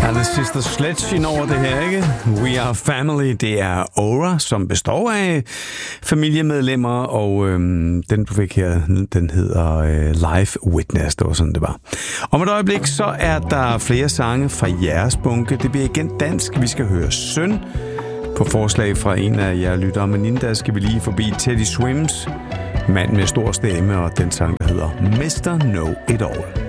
er The Sister Sledge ind over det her, ikke? We Are Family, det er Aura, som består af familiemedlemmer, og den du fik her, den hedder Live Witness, det var sådan det var. Om et øjeblik, så er der flere sange fra jeres bunke. Det bliver igen dansk. Vi skal høre Søn på forslag fra en af jer lyttere, men inden der skal vi lige forbi Teddy Swims, mand med stor stemme, og den sang, der hedder Mr. Know It All.